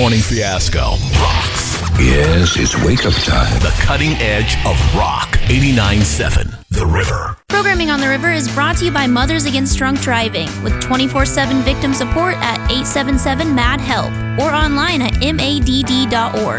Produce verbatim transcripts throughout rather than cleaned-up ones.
Morning Fiasco rocks. Yes, it's wake-up time. The cutting edge of rock. eighty-nine point seven The River. Programming on the River is brought to you by Mothers Against Drunk Driving with twenty-four seven victim support at eight seven seven M A D HELP or online at M A D D dot org.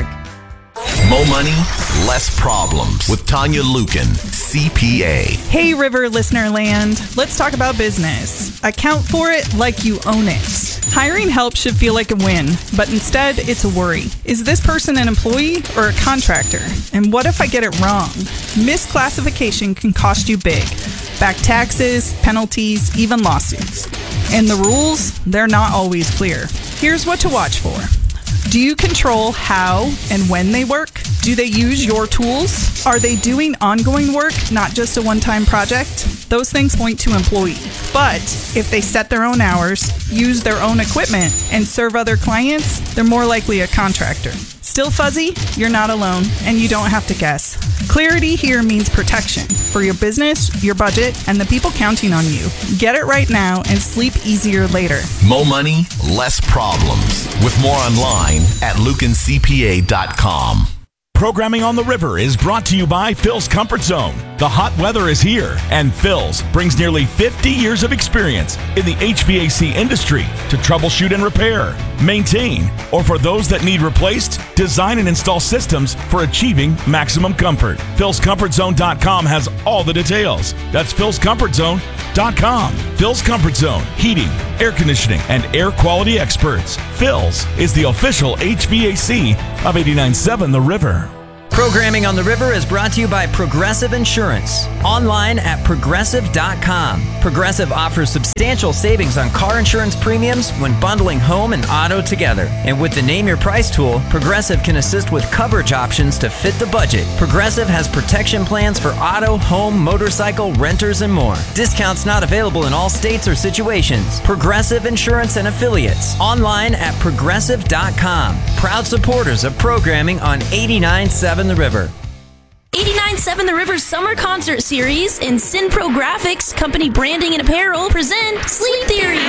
Mo money, less problems with Tanya Lukin, C P A. Hey, River listener land. Let's talk about business. Account for it like you own it. Hiring help should feel like a win, but instead it's a worry. Is this person an employee or a contractor? And what if I get it wrong? Misclassification can cost you big. Back taxes, penalties, even lawsuits. And the rules, they're not always clear. Here's what to watch for. Do you control how and when they work? Do they use your tools? Are they doing ongoing work, not just a one-time project? Those things point to employee. But if they set their own hours, use their own equipment, and serve other clients, they're more likely a contractor. Still fuzzy? You're not alone, and you don't have to guess. Clarity here means protection for your business, your budget, and the people counting on you. Get it right now and sleep easier later. Mo money, less problems. With more online at lukin c p a dot com. Programming on the River is brought to you by Phil's Comfort Zone. The hot weather is here, and Phil's brings nearly fifty years of experience in the H V A C industry to troubleshoot and repair, maintain, or for those that need replaced, design and install systems for achieving maximum comfort. Phils Comfort Zone dot com has all the details. That's Phils Comfort Zone dot com. Phil's Comfort Zone, heating, air conditioning, and air quality experts. Phil's is the official H V A C of eighty-nine point seven The River. Programming on the River is brought to you by Progressive Insurance. Online at progressive dot com. Progressive offers substantial savings on car insurance premiums when bundling home and auto together. And with the Name Your Price tool, Progressive can assist with coverage options to fit the budget. Progressive has protection plans for auto, home, motorcycle, renters, and more. Discounts not available in all states or situations. Progressive Insurance and Affiliates. Online at progressive dot com. Proud supporters of programming on eighty-nine point seven The River. eighty-nine point seven The River's Summer Concert Series and Synpro Graphics, company branding and apparel, present Sleep Theory.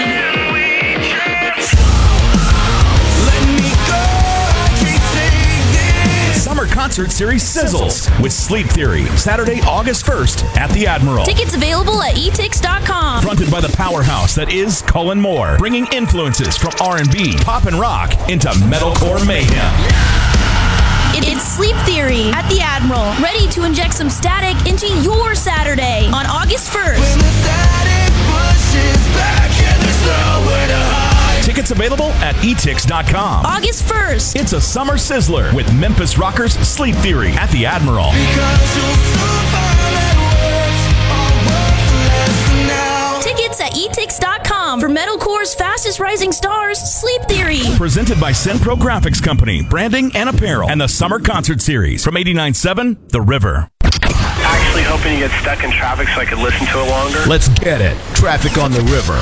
Summer Concert Series sizzles with Sleep Theory, Saturday, August first at the Admiral. Tickets available at e tix dot com. Fronted by the powerhouse that is Cullen Moore, bringing influences from R and B, pop and rock into metalcore mayhem. It's Sleep Theory at the Admiral, ready to inject some static into your Saturday on August first. When the static pushes back and there's nowhere to hide. Tickets available at e tix dot com. August first. It's a summer sizzler with Memphis rockers Sleep Theory at the Admiral. Because you'll soon find that words are worthless now. Tickets at e tix dot com for metalcore's fastest rising stars, Sleep Theory. Presented by Synpro Graphics Company, branding and apparel, and the Summer Concert Series from eighty-nine point seven The River. Actually hoping to get stuck in traffic so I could listen to it longer. Let's get it. Traffic on the River.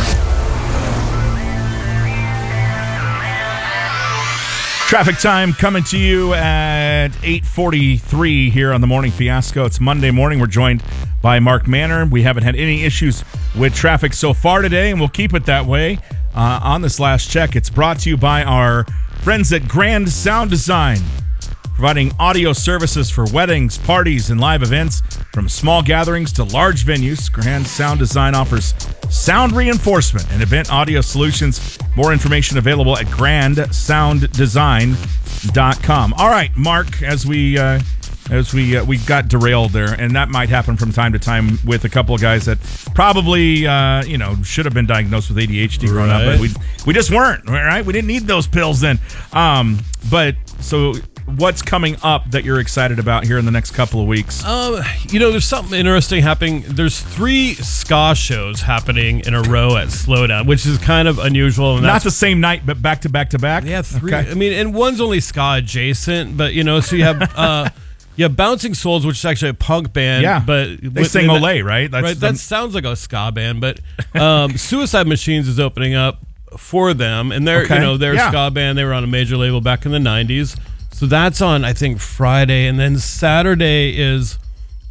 Traffic time coming to you at eight forty-three here on the Morning Fiasco. It's Monday morning. We're joined by Mark Manner. We haven't had any issues with traffic so far today, and we'll keep it that way. Uh, on this last check, it's brought to you by our friends at Grand Sound Design, providing audio services for weddings, parties, and live events. From small gatherings to large venues, Grand Sound Design offers sound reinforcement and event audio solutions. More information available at grand sound design dot com. All right, Mark, as we uh, as we uh, we got derailed there, and that might happen from time to time with a couple of guys that probably uh, you know should have been diagnosed with A D H D growing up, but we we just weren't. Right? We didn't need those pills then. Um, but so. What's coming up that you're excited about here in the next couple of weeks? Um, you know, there's something interesting happening. There's three ska shows happening in a row at Slowdown, which is kind of unusual. And Not the same night, but back to back to back? Yeah, three. Okay. I mean, and one's only ska adjacent, but, you know, so you have... uh, You have Bouncing Souls, which is actually a punk band. Yeah, but they sing Olay, right? That's right, the, that sounds like a ska band, but um, Suicide Machines is opening up for them, and they're, okay. you know, they're a yeah. ska band. They were on a major label back in the nineties. So that's on, I think, Friday. And then Saturday is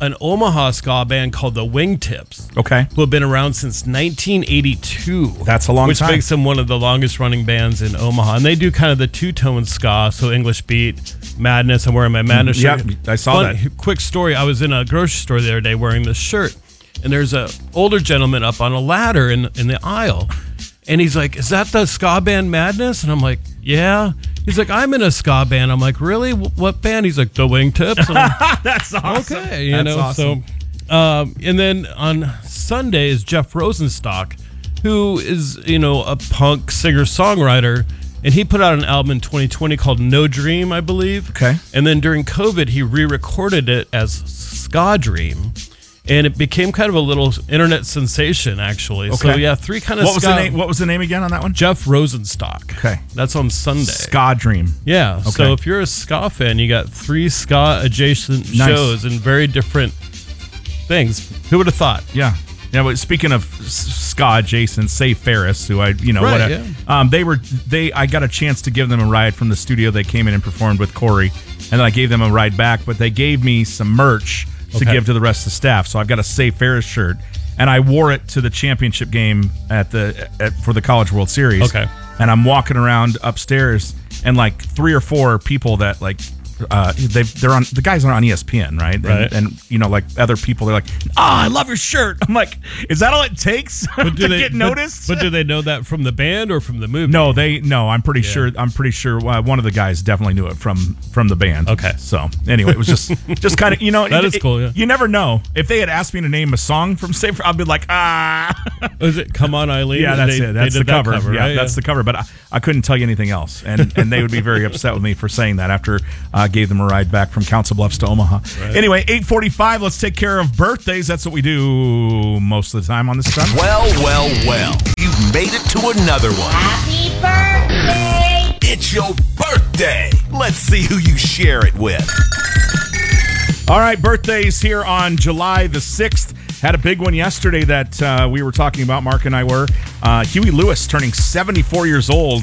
an Omaha ska band called the Wingtips. Okay. Who have been around since nineteen eighty-two. That's a long which time. Which makes them one of the longest running bands in Omaha. And they do kind of the two-tone ska, so English beat, Madness. I'm wearing my Madness yeah, shirt. I saw Fun, that. Quick story. I was in a grocery store the other day wearing this shirt, and there's a older gentleman up on a ladder in, in the aisle. And he's like, is that the ska band Madness? And I'm like, yeah. He's like, I'm in a ska band. I'm like, really? What band? He's like, the Wingtips. And I'm, That's awesome. okay, you That's know. awesome. So, um, and then on Sunday is Jeff Rosenstock, who is, you know, a punk singer-songwriter. And he put out an album in twenty twenty called No Dream, I believe. Okay. And then during COVID, he re-recorded it as Ska Dream. And it became kind of a little internet sensation, actually. Okay. So, yeah, three kind of what was ska. the name? What was the name again on that one? Jeff Rosenstock. Okay. That's on Sunday. Ska Dream. Yeah. Okay. So if you're a ska fan, you got three ska adjacent Nice. shows and very different things. Who would have thought? Yeah. Yeah, but speaking of s- ska adjacent, say Ferris, who I, you know, Right, whatever. yeah. Um, they were, they, I got a chance to give them a ride from the studio. They came in and performed with Corey, and then I gave them a ride back. But they gave me some merch to Okay. give to the rest of the staff. So I've got a Say Ferris shirt, and I wore it to the championship game at the at, for the College World Series. Okay. And I'm walking around upstairs, and like three or four people that like. Uh, they they're on the guys are on E S P N, right? And, Right. and you know, like other people, they're like, "Ah, I love your shirt." I'm like, "Is that all it takes to they, get noticed?" But, but do they know that from the band or from the movie? No, they no. I'm pretty Yeah. sure. I'm pretty sure uh, one of the guys definitely knew it from from the band. Okay. So anyway, it was just just kind of you know That it- is it- cool, yeah. You never know if they had asked me to name a song from Safe. I'd be like, ah. Is it Come On Eileen? Yeah, that's They- it. they That's did the that cover. Yeah, right? that's the cover. But I, I couldn't tell you anything else, and and they would be very upset with me for saying that after I uh, gave them a ride back from Council Bluffs to Omaha. Right. Anyway, eight forty-five. Let's take care of birthdays. That's what we do most of the time on this show. Well, well, well. You've made it to another one. Happy birthday! It's your birthday. Let's see who you share it with. All right, birthdays here on July the sixth. Had a big one yesterday that uh, we were talking about, Mark and I were. Uh, Huey Lewis turning seventy-four years old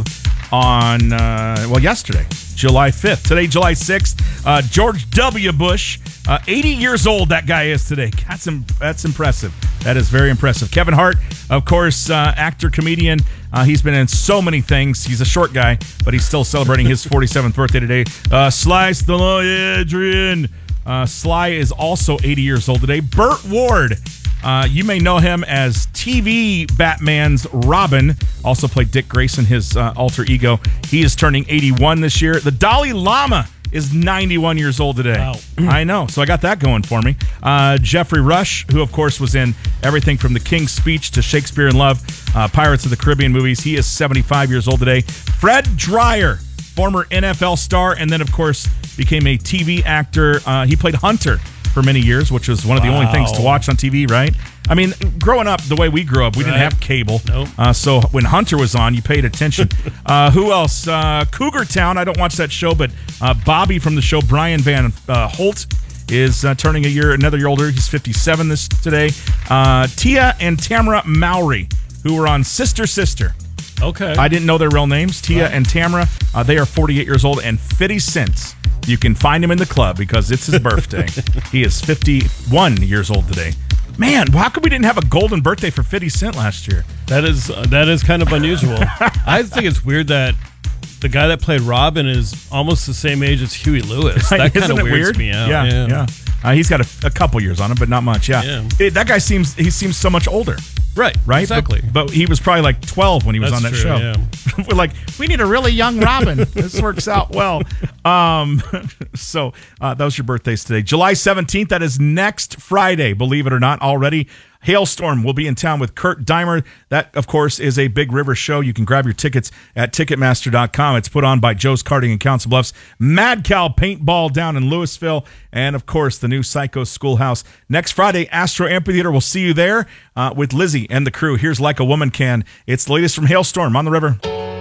on, uh, well, yesterday, July fifth. Today, July sixth, uh, George W. Bush, uh, eighty years old that guy is today. That's, im- that's impressive. That is very impressive. Kevin Hart, of course, uh, actor, comedian. Uh, he's been in so many things. He's a short guy, but he's still celebrating his forty-seventh birthday today. Uh, Sly Stallone, Adrian. Uh, Sly is also eighty years old today. Burt Ward, uh, you may know him as T V Batman's Robin. Also played Dick Grayson, his uh, alter ego. He is turning eighty-one this year. The Dalai Lama is ninety-one years old today. Wow. I know. So I got that going for me. Uh, Jeffrey Rush, who, of course, was in everything from The King's Speech to Shakespeare in Love, uh, Pirates of the Caribbean movies. He is seventy-five years old today. Fred Dreyer, former N F L star, and then, of course, became a T V actor. Uh, he played Hunter for many years, which was one of the only things to Wow. watch on T V, right? I mean, growing up, the way we grew up, we didn't Right. have cable. Nope. Uh, so when Hunter was on, you paid attention. uh, who else? Uh, Cougar Town. I don't watch that show, but uh, Bobby from the show, Brian Van uh, Holt, is uh, turning a year, another year older. He's fifty-seven this today. Uh, Tia and Tamara Mowry, who were on Sister Sister. Okay. I didn't know their real names. Tia and Tamara. Uh, they are forty-eight years old. And fifty Cent. You can find him in the club because it's his birthday. He is fifty-one years old today. Man, how come we didn't have a golden birthday for fifty Cent last year? That is uh, that is kind of unusual. I think it's weird that the guy that played Robin is almost the same age as Huey Lewis. That kind Isn't of it weirds weird? me out. Yeah, yeah. yeah. Uh, he's got a, a couple years on him, but not much. Yeah, Yeah. It- that guy seems he seems so much older. Right. Right, Exactly. But, but he was probably like twelve when he was That's on that true, show. yeah. We're like, we need a really young Robin. This works out well. Um, so uh, those are your birthdays today, July seventeenth. That is next Friday. Believe it or not, already. Hailstorm will be in town with Kurt Dimer. That, of course, is a Big River show. You can grab your tickets at Ticketmaster dot com. It's put on by Joe's Karting in Council Bluffs, Mad Cow Paintball down in Louisville, and, of course, the new Psycho Schoolhouse. Next Friday, Astro Amphitheater. We'll see you there uh, with Lizzie and the crew. Here's Like a Woman Can. It's the latest from Hailstorm on the river.